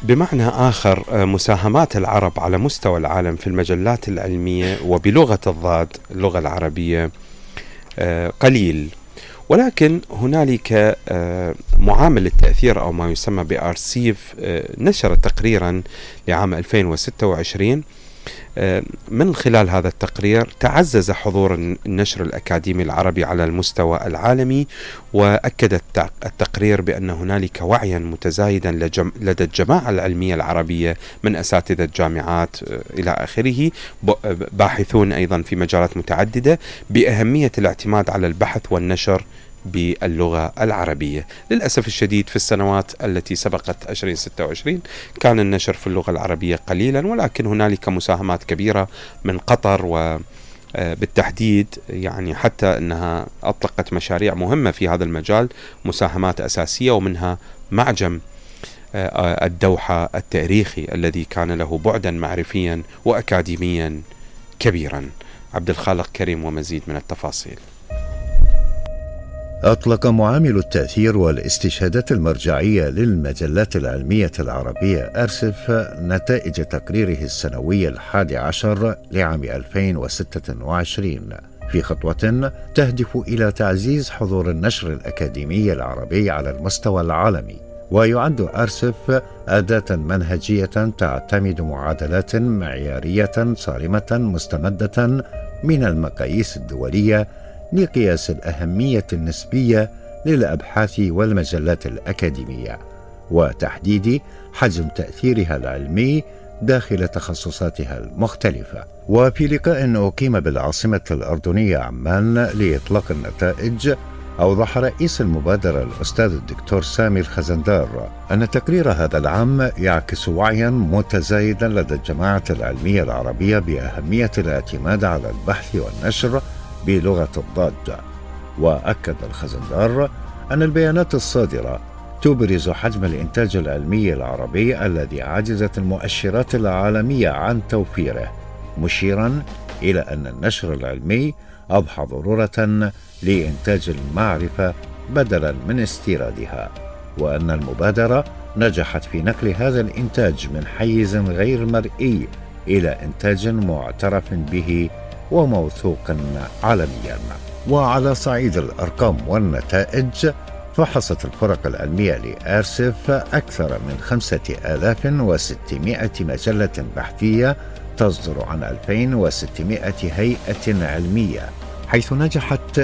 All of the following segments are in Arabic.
بمعنى آخر، مساهمات العرب على مستوى العالم في المجلات العلمية وبلغة الضاد اللغة العربية قليل، ولكن هنالك معامل التأثير أو ما يسمى بأرسيف نشر تقريرا لعام 2026. من خلال هذا التقرير تعزز حضور النشر الأكاديمي العربي على المستوى العالمي، وأكد التقرير بأن هنالك وعيا متزايدا لدى الجماعة العلمية العربية من أساتذة الجامعات إلى آخره، باحثون أيضا في مجالات متعددة، بأهمية الاعتماد على البحث والنشر باللغة العربية. للأسف الشديد في السنوات التي سبقت 2026 كان النشر في اللغة العربية قليلا، ولكن هنالك مساهمات كبيرة من قطر، وبالتحديد يعني حتى أنها أطلقت مشاريع مهمة في هذا المجال، مساهمات أساسية، ومنها معجم الدوحة التاريخي الذي كان له بعدا معرفيا وأكاديميا كبيرا. عبد الخالق كريم ومزيد من التفاصيل. أطلق معامل التأثير والاستشهادات المرجعية للمجلات العلمية العربية أرسف نتائج تقريره السنوي 11 لعام 2026 في خطوة تهدف إلى تعزيز حضور النشر الأكاديمي العربي على المستوى العالمي. ويعد أرسف أداة منهجية تعتمد معادلات معيارية صارمة مستمدة من المقاييس الدولية لقياس الأهمية النسبية للأبحاث والمجلات الأكاديمية، وتحديد حجم تأثيرها العلمي داخل تخصصاتها المختلفة. وفي لقاء أقيم بالعاصمة الأردنية عمان لإطلاق النتائج، أوضح رئيس المبادرة الأستاذ الدكتور سامي الخزندار أن تقرير هذا العام يعكس وعيا متزايدا لدى الجماعة العلمية العربية بأهمية الاعتماد على البحث والنشر بلغة الضاد. وأكد الخزندار أن البيانات الصادرة تبرز حجم الإنتاج العلمي العربي الذي عجزت المؤشرات العالمية عن توفيره، مشيرا إلى أن النشر العلمي أضحى ضرورة لإنتاج المعرفة بدلا من استيرادها، وأن المبادرة نجحت في نقل هذا الإنتاج من حيز غير مرئي إلى إنتاج معترف به وموثوق عالميا. وعلى صعيد الأرقام والنتائج، فحصت الفرق العلمية لأرسف أكثر من 5600 مجلة بحثية تصدر عن 2600 هيئة علمية، حيث نجحت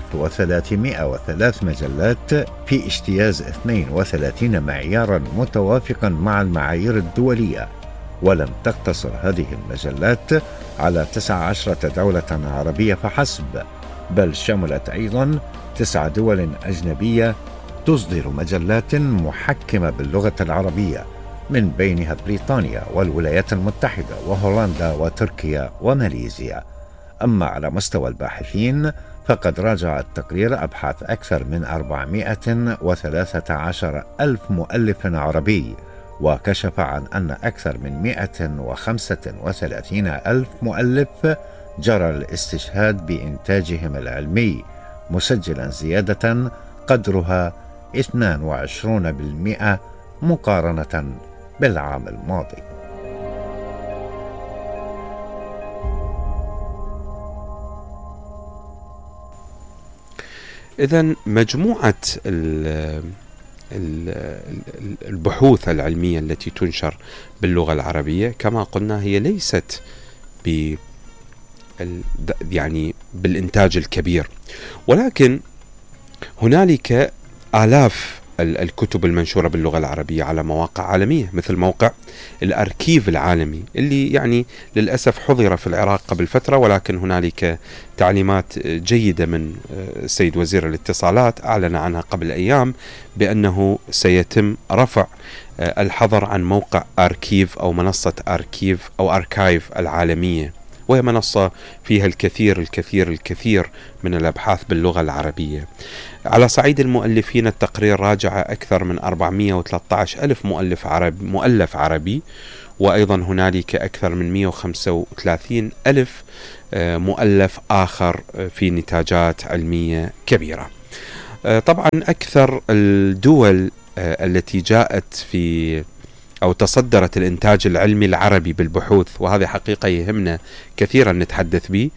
1303 مجلات في اجتياز 32 معيارا متوافقا مع المعايير الدولية. ولم تقتصر هذه المجلات على 19 دولة عربية فحسب، بل شملت أيضا 9 دول أجنبية تصدر مجلات محكمة باللغة العربية، من بينها بريطانيا والولايات المتحدة وهولندا وتركيا وماليزيا. أما على مستوى الباحثين، فقد راجع التقرير أبحاث أكثر من 413 ألف مؤلف عربي، وكشف عن أن أكثر من 135 ألف مؤلف جرى الاستشهاد بإنتاجهم العلمي، مسجلا زيادة قدرها 22% مقارنة بالعام الماضي. إذن مجموعة البحوث العلمية التي تنشر باللغة العربية كما قلنا هي ليست يعني بالإنتاج الكبير، ولكن هنالك آلاف الكتب المنشورة باللغة العربية على مواقع عالمية، مثل موقع الأركيف العالمي اللي يعني للأسف حضر في العراق قبل فترة، ولكن هنالك تعليمات جيدة من السيد وزير الاتصالات أعلن عنها قبل أيام بأنه سيتم رفع الحظر عن موقع أركيف أو منصة أركيف أو أركايف العالمية، وهي منصة فيها الكثير من الأبحاث باللغة العربية. على صعيد المؤلفين، التقرير راجع أكثر من 413 ألف مؤلف عربي، وأيضا هنالك أكثر من 135 ألف مؤلف آخر في نتاجات علمية كبيرة. طبعا أكثر الدول التي جاءت في أو تصدرت الإنتاج العلمي العربي بالبحوث، وهذه حقيقة يهمنا كثيرا نتحدث به.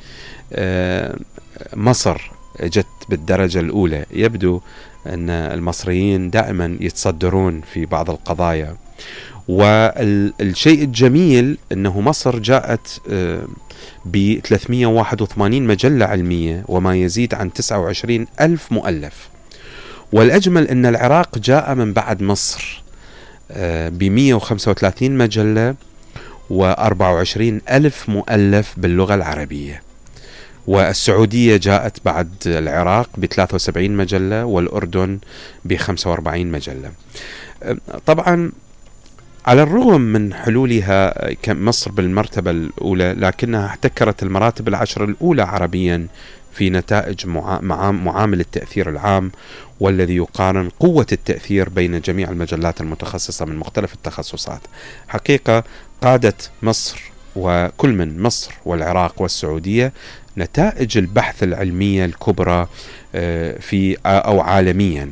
مصر جت بالدرجة الأولى. يبدو أن المصريين دائما يتصدرون في بعض القضايا، والشيء الجميل أنه مصر جاءت ب 381 مجلة علمية وما يزيد عن 29 ألف مؤلف. والأجمل أن العراق جاء من بعد مصر ب 135 مجلة و24 ألف مؤلف باللغة العربية. والسعودية جاءت بعد العراق ب 73 مجلة، والأردن ب 45 مجلة. طبعا على الرغم من حلولها كمصر بالمرتبة الأولى، لكنها احتكرت المراتب العشر الأولى عربيا في نتائج معامل التأثير العام، والذي يقارن قوة التأثير بين جميع المجلات المتخصصة من مختلف التخصصات. حقيقة قادت مصر، وكل من مصر والعراق والسعودية، نتائج البحث العلمية الكبرى في أو عالميا.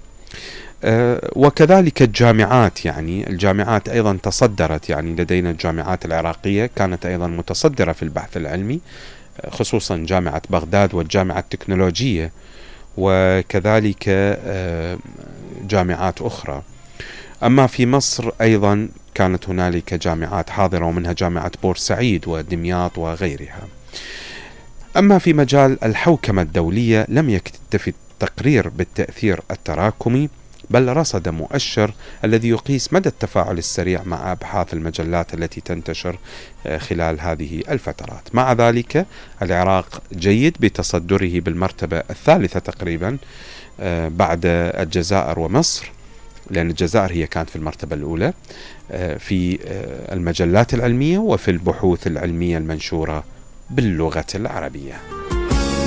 وكذلك الجامعات، يعني الجامعات أيضا تصدرت. يعني لدينا الجامعات العراقية كانت أيضا متصدرة في البحث العلمي، خصوصا جامعة بغداد والجامعة التكنولوجية، وكذلك جامعات أخرى. أما في مصر أيضا كانت هنالك جامعات حاضرة، ومنها جامعة بورسعيد ودمياط وغيرها. أما في مجال الحوكمة الدولية لم يكتفي التقرير بالتأثير التراكمي، بل رصد مؤشر الذي يقيس مدى التفاعل السريع مع أبحاث المجلات التي تنتشر خلال هذه الفترات. مع ذلك العراق جيد بتصدره بالمرتبة الثالثة تقريبا بعد الجزائر ومصر، لأن الجزائر هي كانت في المرتبة الأولى في المجلات العلمية وفي البحوث العلمية المنشورة باللغة العربية.